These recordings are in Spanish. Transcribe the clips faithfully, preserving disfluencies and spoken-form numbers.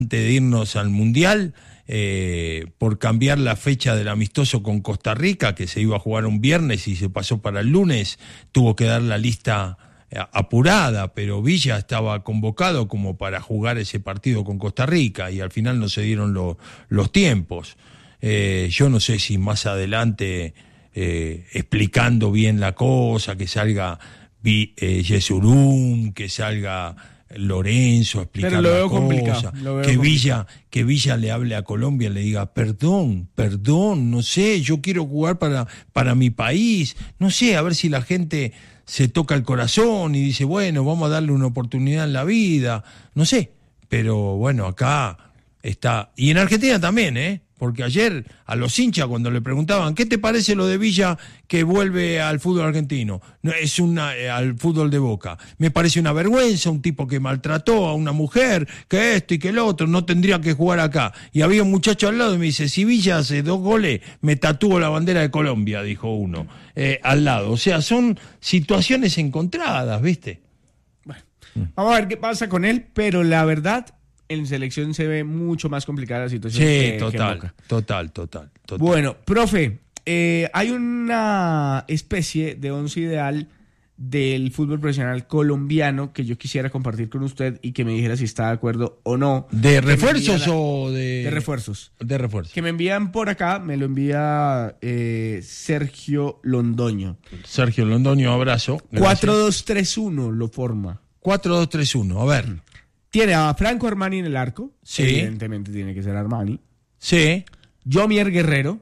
de irnos al Mundial, eh, por cambiar la fecha del amistoso con Costa Rica, que se iba a jugar un viernes y se pasó para el lunes, tuvo que dar la lista apurada, pero Villa estaba convocado como para jugar ese partido con Costa Rica y al final no se dieron lo, los tiempos. Eh, yo no sé si más adelante, eh, explicando bien la cosa, que salga eh, Yesurum, que salga Lorenzo a explicar la cosa, que Villa, que Villa le hable a Colombia y le diga perdón, perdón, no sé, yo quiero jugar para, para mi país, no sé, a ver si la gente se toca el corazón y dice, bueno, vamos a darle una oportunidad en la vida, no sé, pero bueno, acá está, y en Argentina también, ¿eh? Porque ayer a los hinchas cuando le preguntaban, ¿qué te parece lo de Villa que vuelve al fútbol argentino? No, es una, eh, al fútbol de Boca. Me parece una vergüenza, un tipo que maltrató a una mujer, que esto y que el otro, no tendría que jugar acá. Y había un muchacho al lado y me dice, si Villa hace dos goles, me tatúo la bandera de Colombia, dijo uno, eh, al lado. O sea, son situaciones encontradas, ¿viste? Bueno, vamos a ver qué pasa con él, pero la verdad, en selección se ve mucho más complicada la situación. Sí, que, total, que total, total, total. Bueno, profe, eh, hay una especie de once ideal del fútbol profesional colombiano que yo quisiera compartir con usted y que me dijera si está de acuerdo o no. ¿De refuerzos a... o de...? De refuerzos. De refuerzos. Que me envían por acá, me lo envía eh, Sergio Londoño. Sergio Londoño, abrazo. cuatro dos tres uno lo forma. cuatro dos tres uno, a ver. Tiene a Franco Armani en el arco. Sí. Evidentemente tiene que ser Armani. Sí. Yomier Guerrero.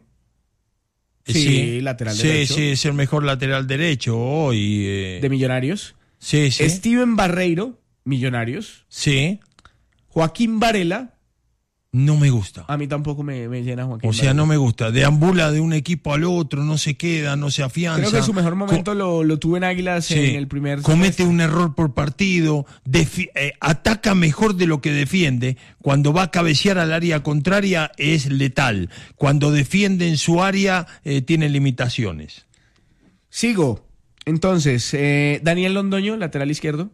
Sí, sí. lateral sí, derecho. Sí, es el mejor lateral derecho hoy. Eh... De Millonarios. Sí, sí. Steven Barreiro, Millonarios. Sí. Joaquín Varela. No me gusta. A mí tampoco me, me llena Joaquín O sea, Varela. no me gusta. Deambula de un equipo al otro, no se queda, no se afianza. Creo que su mejor momento Co- lo, lo tuvo en Águilas sí. en el primer Comete semestre. un error por partido, defi- eh, ataca mejor de lo que defiende. Cuando va a cabecear al área contraria es letal. Cuando defiende en su área eh, tiene limitaciones. Sigo. Entonces, eh, Daniel Londoño, lateral izquierdo.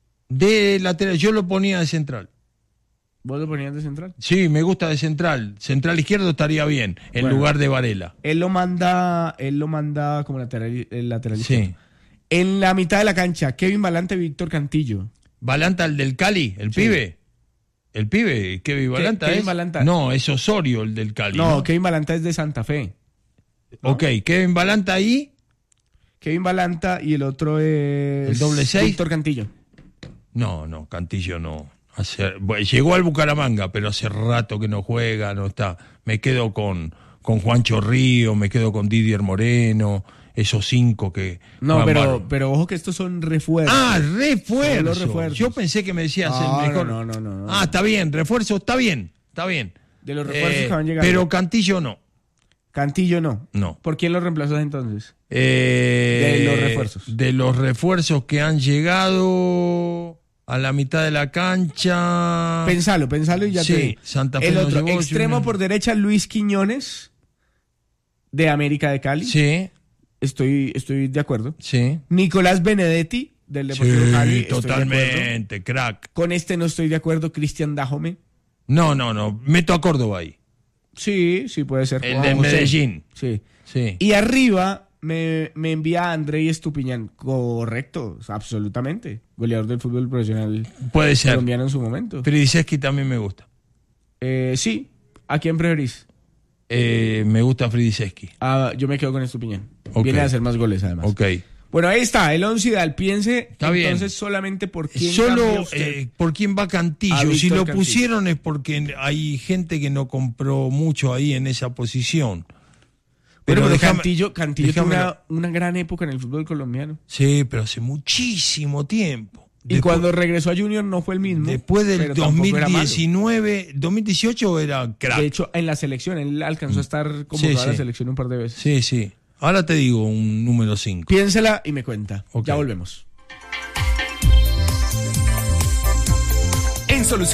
De lateral, yo lo ponía de central. ¿Vos lo ponías de central? Sí, me gusta de central. Central izquierdo estaría bien, en Bueno, lugar de Varela. Él lo manda, él lo manda como lateral, el lateral izquierdo. Sí. En la mitad de la cancha, Kevin Balanta, Víctor Cantillo. ¿Balanta el del Cali, el Sí. pibe? ¿El pibe? ¿Kevin Balanta Kevin es? Balanta. No, es Osorio el del Cali. No, No, Kevin Balanta es de Santa Fe. ¿no? Ok, Kevin Balanta ahí. Kevin Balanta y el otro es... ¿El doble seis? Víctor Cantillo. No, no, Cantillo no. Hace, bueno, llegó al Bucaramanga, pero hace rato que no juega, no está. Me quedo con, con Juancho Río, me quedo con Didier Moreno, esos cinco que... No, juegan pero, bárbaro. pero ojo que estos son refuerzos. Ah, Son refuerzo. los refuerzos. Yo pensé que me decías No, el mejor. no, no, no, no. Ah, está bien, refuerzo, está bien, está bien. De los refuerzos Eh, que van llegando. Pero Cantillo no. Cantillo no. No. ¿Por quién lo reemplazó entonces? Eh, De los refuerzos. De los refuerzos que han llegado a la mitad de la cancha. Pensalo, pensalo y ya Sí, te digo. Santa Fe El no otro, llegó, extremo Junior. por derecha, Luis Quiñones, de América de Cali. Sí, Estoy, estoy de acuerdo. sí. Nicolás Benedetti, del Deportivo Sí, Cali. estoy de acuerdo. totalmente, crack. Con este no estoy de acuerdo. Cristian Dajome. No, no, no. Meto a Córdoba ahí. Sí, sí puede ser. El Juan de José. Medellín. Sí. Sí. Y arriba me, me envía a Andrei Estupiñán. Correcto, absolutamente. Goleador del fútbol profesional Puede ser. colombiano en su momento. Fridiseski también me gusta. Eh, sí. ¿A quién preferís? Eh, me gusta Fridiseski. Ah, yo me quedo con Estupiñán. Ok. Viene a hacer más goles, además. Ok. Bueno, ahí está, el once ideal. Piense Está bien. entonces solamente por quién cambia Solo usted. eh, por quién va A Cantillo. Víctor Si lo Cantillo. pusieron es porque hay gente que no compró mucho ahí en esa posición. Pero, pero déjame- Cantillo, Cantillo tuvo déjamelo. una, una gran época en el fútbol colombiano. Sí, pero hace muchísimo tiempo. Y Después- cuando regresó a Junior no fue el mismo. Después del pero tampoco era malo. dos mil diecinueve, dos mil dieciocho era crack. De hecho, en la selección, él alcanzó a estar convocado Sí, a la sí. selección un par de veces. Sí, sí. Ahora te digo un número cinco. Piénsela y me cuenta. Ok. Ya volvemos. En Solución